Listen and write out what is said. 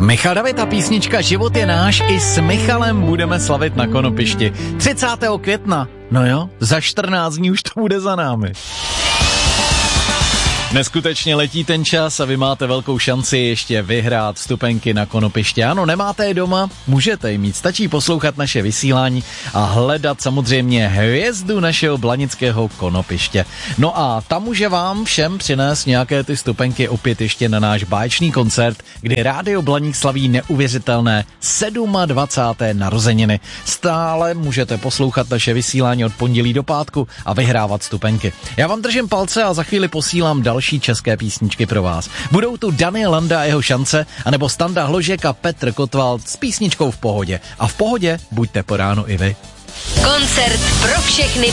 Michal David a písnička Život je náš, i s Michalem budeme slavit na Konopišti. 30. května, no jo, za 14 dní už to bude za námi. Neskutečně letí ten čas a vy máte velkou šanci ještě vyhrát vstupenky na Konopiště. Ano, nemáte je doma, můžete je mít, stačí poslouchat naše vysílání a hledat samozřejmě hvězdu našeho blanického Konopiště. No a tam může vám všem přinést nějaké ty vstupenky opět ještě na náš báječný koncert, kdy Rádio Blaník slaví neuvěřitelné 27. narozeniny. Stále můžete poslouchat naše vysílání od pondělí do pátku a vyhrávat vstupenky. Já vám držím palce a za chvíli posílám další české písničky pro vás. Budou tu Daniel Landa a jeho šance, anebo Standa Hložek a Petr Kotwald s písničkou V pohodě. A v pohodě buďte po ránu i vy. Koncert pro všechny